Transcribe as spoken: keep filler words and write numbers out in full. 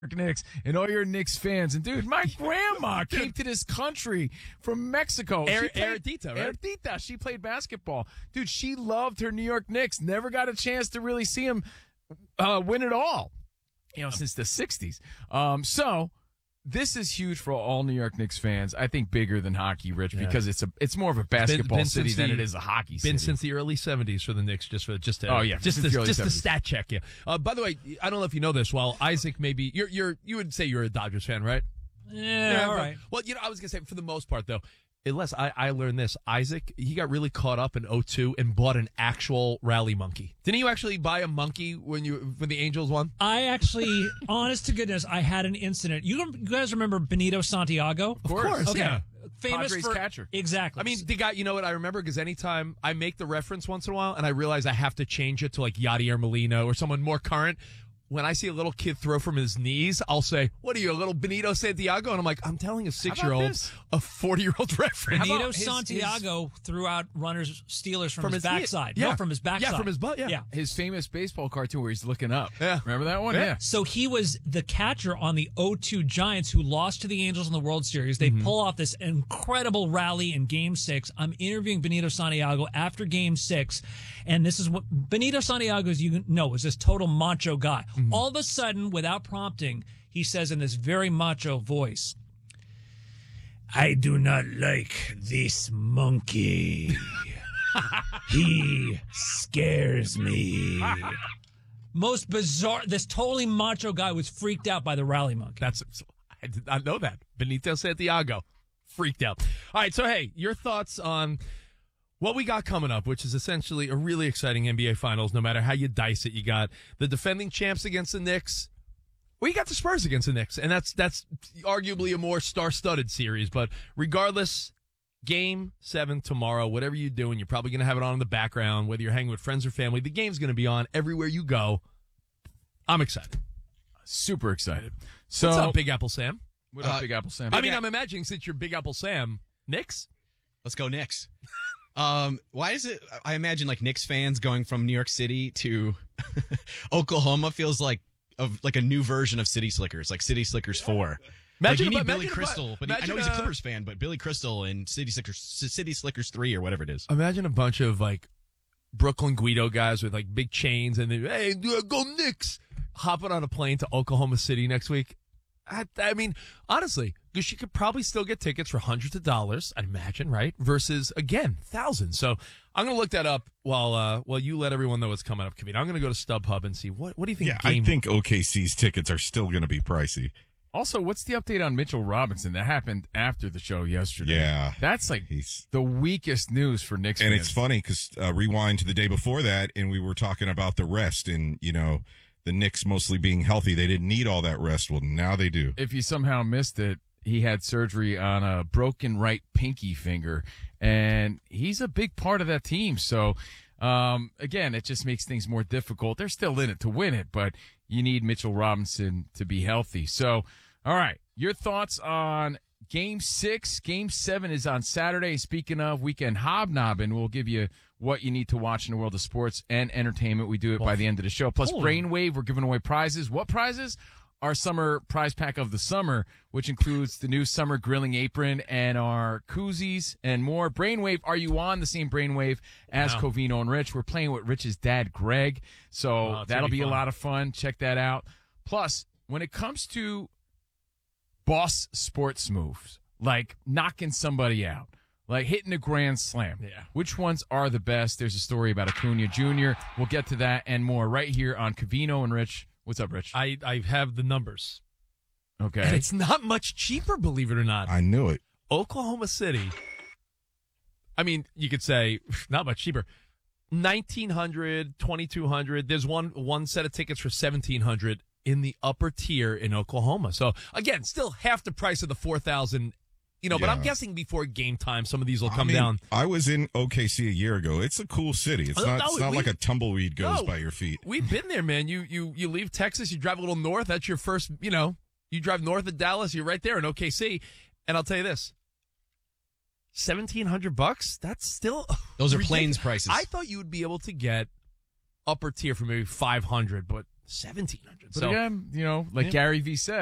Knicks and all your Knicks fans. And dude, my grandma came to this country from Mexico. Er- She played- Eritita, right? Eritita. She played basketball. Dude, she loved her New York Knicks. Never got a chance to really see them uh, win it all, you know, since the sixties. Um, so this is huge for all New York Knicks fans. I think bigger than hockey, Rich, Yeah. because it's a it's more of a basketball been city since than the- it is a hockey city. Been since the early seventies for the Knicks, just for just to, Oh, yeah, just since the, the early just the seventies. stat check. Yeah. Uh, by the way, I don't know if you know this. While Isaac, maybe you're you're you would say you're a Dodgers fan, right? Yeah, all but- right. Well, you know, I was gonna say for the most part though. Unless I, I learned this, Isaac, he got really caught up in oh two and bought an actual rally monkey. Didn't you actually buy a monkey when you when the Angels won? I actually, honest to goodness, I had an incident. You, you guys remember Benito Santiago? Of course, Okay. yeah. Famous Padres for catcher. Exactly. I mean, the guy, you know what I remember? Because anytime I make the reference once in a while and I realize I have to change it to like Yadier Molina or someone more current, when I see a little kid throw from his knees, I'll say, what are you, a little Benito Santiago? And I'm like, I'm telling a six-year-old this? a forty-year-old reference. Benito his- Santiago threw out runners, Steelers from, From his, his knee. backside. Yeah. No, from his backside. Yeah, from his butt, yeah. Yeah. His famous baseball cartoon where he's looking up. Yeah. Remember that one? Yeah. Yeah. So he was the catcher on the oh two Giants who lost to the Angels in the World Series. They Mm-hmm. pull off this incredible rally in Game six. I'm interviewing Benito Santiago after Game six, and this is what Benito Santiago, as you know, is this total macho guy. Mm-hmm. All of a sudden, without prompting, he says in this very macho voice, I do not like this monkey. He scares me. Most bizarre. This totally macho guy was freaked out by the rally monkey. That's I did not know that. Benito Santiago freaked out. All right, so hey, your thoughts on what we got coming up, which is essentially a really exciting N B A Finals. No matter how you dice it, you got the defending champs against the Knicks. Well, you got the Spurs against the Knicks, and that's that's arguably a more star-studded series. But regardless, Game seven tomorrow. Whatever you're doing, you're probably going to have it on in the background. Whether you're hanging with friends or family, the game's going to be on everywhere you go. I'm excited. Super excited. So, What's up, Big Apple Sam? What up, Uh, Big Apple Sam? I mean, I'm imagining since you're Big Apple Sam, Knicks. Let's go Knicks. Um, why is it? I imagine like Knicks fans going from New York City to Oklahoma feels like of like a new version of City Slickers, like City Slickers four. Imagine like you about- need Billy imagine Crystal, about- but he, I know imagine, he's a uh, Clippers fan, but Billy Crystal and City Slickers, City Slickers three or whatever it is. Imagine a bunch of like Brooklyn Guido guys with like big chains and they, hey, go Knicks, hopping on a plane to Oklahoma City next week. I, I mean, honestly, because you could probably still get tickets for hundreds of dollars, I'd imagine, right? Versus again, thousands. So I'm gonna look that up while uh, while you let everyone know what's coming up, Kavita. I'm gonna go to StubHub and see what what do you think? Yeah, game I think O K C's tickets are still going to be pricey. Also, what's the update on Mitchell Robinson? That happened after the show yesterday. Yeah. That's like He's the weakest news for Knicks and fans. it's funny because uh, rewind to the day before that, and we were talking about the rest, and you know the Knicks mostly being healthy. They didn't need all that rest. Well, now they do. If you somehow missed it, he had surgery on a broken right pinky finger, and he's a big part of that team. So, um, again, it just makes things more difficult. They're still in it to win it, but you need Mitchell Robinson to be healthy. So, all right, your thoughts on Game six? Game seven is on Saturday. Speaking of weekend hobnobbing, we'll give you what you need to watch in the world of sports and entertainment. We do it by the end of the show. Plus, Brainwave, we're giving away prizes. What prizes? Our summer prize pack of the summer, which includes the new summer grilling apron and our koozies and more. Brainwave, are you on the same Brainwave as Wow. Covino and Rich? We're playing with Rich's dad, Greg. So Wow, it's gonna that'll be be a fun. lot of fun. Check that out. Plus, when it comes to boss sports moves, like knocking somebody out, like hitting a grand slam. Yeah. Which ones are the best? There's a story about Acuna Junior We'll get to that and more right here on Covino and Rich. What's up, Rich? I I have the numbers, Okay. and it's not much cheaper, believe it or not. I knew it. Oklahoma City. I mean, you could say not much cheaper. nineteen hundred, twenty-two hundred. There's one one set of tickets for seventeen hundred in the upper tier in Oklahoma. So again, still half the price of the four thousand. You know, but I'm Yeah. guessing before game time, some of these will come I mean, down. I was in O K C a year ago. It's a cool city. It's Oh, not. no, it's not we- like a tumbleweed goes No. by your feet. We've been there, man. You you you leave Texas, you drive a little north. That's your first. You know, you drive north of Dallas, you're right there in O K C. And I'll tell you this: seventeen hundred bucks. That's still Those are ridiculous. planes prices. I thought you would be able to get upper tier for maybe five hundred, but seventeen hundred. But So again, you know, like Yeah. Gary Vee said,